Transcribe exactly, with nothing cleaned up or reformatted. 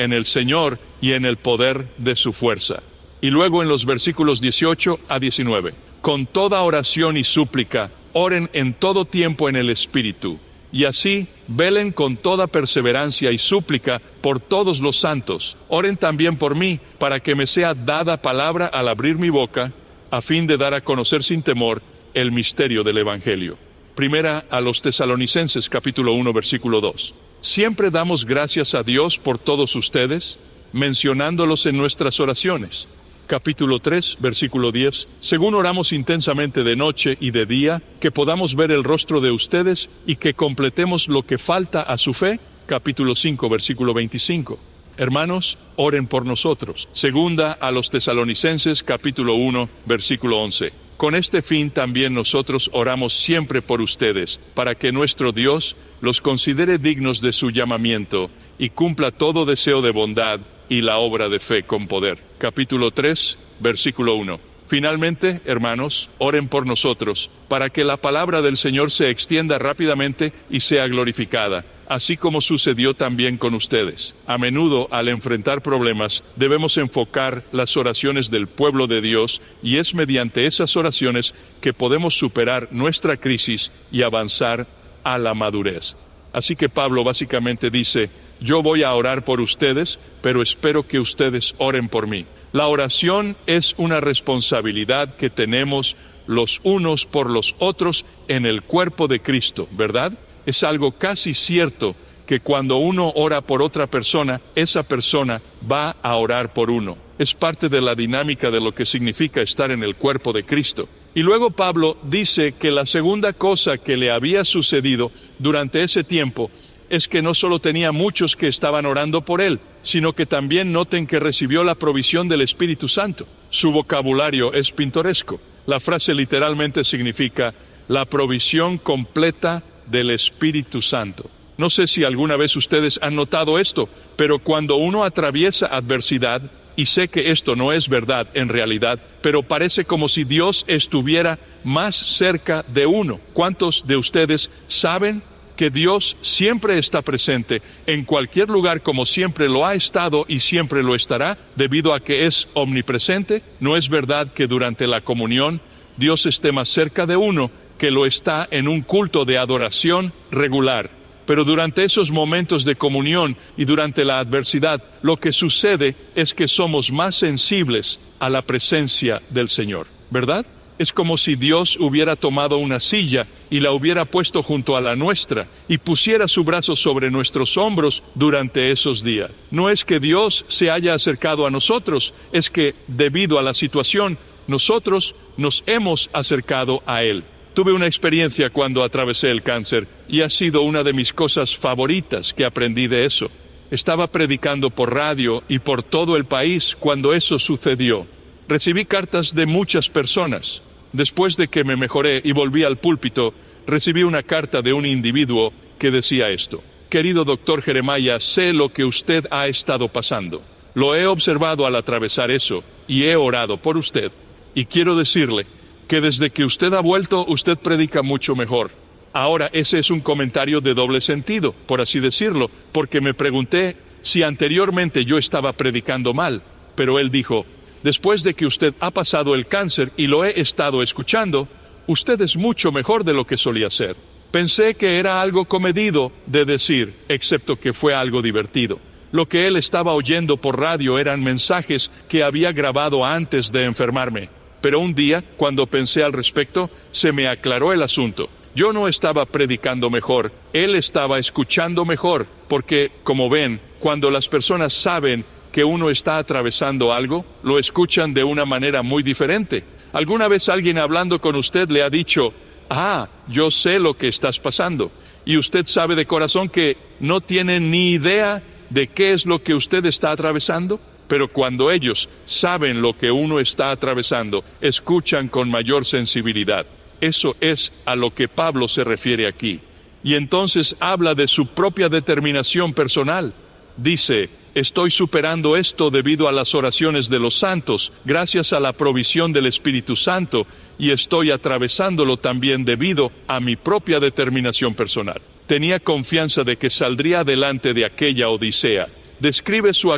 en el Señor y en el poder de su fuerza. Y luego en los versículos dieciocho a diecinueve, con toda oración y súplica, oren en todo tiempo en el Espíritu, y así velen con toda perseverancia y súplica por todos los santos. Oren también por mí, para que me sea dada palabra al abrir mi boca, a fin de dar a conocer sin temor el misterio del Evangelio. Primera a los Tesalonicenses, capítulo uno, versículo dos. Siempre damos gracias a Dios por todos ustedes, mencionándolos en nuestras oraciones. Capítulo tres, versículo diez. Según oramos intensamente de noche y de día, que podamos ver el rostro de ustedes y que completemos lo que falta a su fe. Capítulo cinco, versículo veinticinco. Hermanos, oren por nosotros. Segunda a los Tesalonicenses, capítulo uno, versículo once. Con este fin también nosotros oramos siempre por ustedes, para que nuestro Dios los considere dignos de su llamamiento y cumpla todo deseo de bondad y la obra de fe con poder. Capítulo tres, versículo uno. Finalmente, hermanos, oren por nosotros, para que la palabra del Señor se extienda rápidamente y sea glorificada, así como sucedió también con ustedes. A menudo, al enfrentar problemas, debemos enfocar las oraciones del pueblo de Dios, y es mediante esas oraciones que podemos superar nuestra crisis y avanzar a la madurez. Así que Pablo básicamente dice: yo voy a orar por ustedes, pero espero que ustedes oren por mí. La oración es una responsabilidad que tenemos los unos por los otros en el cuerpo de Cristo, ¿verdad? Es algo casi cierto que cuando uno ora por otra persona, esa persona va a orar por uno. Es parte de la dinámica de lo que significa estar en el cuerpo de Cristo. Y luego Pablo dice que la segunda cosa que le había sucedido durante ese tiempo es que no solo tenía muchos que estaban orando por él, sino que también noten que recibió la provisión del Espíritu Santo. Su vocabulario es pintoresco. La frase literalmente significa la provisión completa del Espíritu Santo. No sé si alguna vez ustedes han notado esto, pero cuando uno atraviesa adversidad, y sé que esto no es verdad en realidad, pero parece como si Dios estuviera más cerca de uno. ¿Cuántos de ustedes saben que Dios siempre está presente en cualquier lugar, como siempre lo ha estado y siempre lo estará, debido a que es omnipresente? ¿No es verdad que durante la comunión Dios esté más cerca de uno que lo está en un culto de adoración regular? Pero durante esos momentos de comunión y durante la adversidad, lo que sucede es que somos más sensibles a la presencia del Señor, ¿verdad? Es como si Dios hubiera tomado una silla y la hubiera puesto junto a la nuestra y pusiera su brazo sobre nuestros hombros durante esos días. No es que Dios se haya acercado a nosotros, es que debido a la situación, nosotros nos hemos acercado a Él. Tuve una experiencia cuando atravesé el cáncer y ha sido una de mis cosas favoritas que aprendí de eso. Estaba predicando por radio y por todo el país cuando eso sucedió. Recibí cartas de muchas personas. Después de que me mejoré y volví al púlpito, recibí una carta de un individuo que decía esto: querido doctor Jeremiah, sé lo que usted ha estado pasando. Lo he observado al atravesar eso y he orado por usted. Y quiero decirle que desde que usted ha vuelto, usted predica mucho mejor. Ahora, ese es un comentario de doble sentido, por así decirlo, porque me pregunté si anteriormente yo estaba predicando mal, pero él dijo: después de que usted ha pasado el cáncer y lo he estado escuchando, usted es mucho mejor de lo que solía ser. Pensé que era algo comedido de decir, excepto que fue algo divertido. Lo que él estaba oyendo por radio eran mensajes que había grabado antes de enfermarme. Pero un día, cuando pensé al respecto, se me aclaró el asunto. Yo no estaba predicando mejor, él estaba escuchando mejor, porque, como ven, cuando las personas saben que uno está atravesando algo, lo escuchan de una manera muy diferente. ¿Alguna vez alguien hablando con usted le ha dicho: ah, yo sé lo que estás pasando? Y usted sabe de corazón que no tiene ni idea de qué es lo que usted está atravesando. Pero cuando ellos saben lo que uno está atravesando, escuchan con mayor sensibilidad. Eso es a lo que Pablo se refiere aquí. Y entonces habla de su propia determinación personal. Dice: estoy superando esto debido a las oraciones de los santos, gracias a la provisión del Espíritu Santo, y estoy atravesándolo también debido a mi propia determinación personal. Tenía confianza de que saldría adelante de aquella odisea. Describe su